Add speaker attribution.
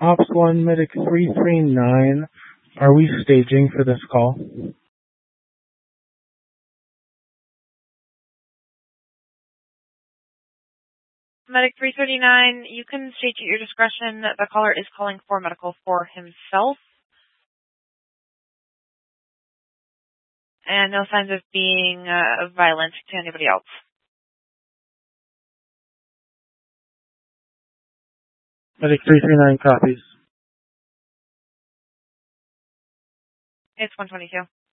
Speaker 1: Ops 1, Medic 339. Are we staging for this call?
Speaker 2: Medic 339, you can state at your discretion that the caller is calling for medical for himself. And no signs of being violent to anybody else.
Speaker 1: Medic 339 copies.
Speaker 2: It's 122.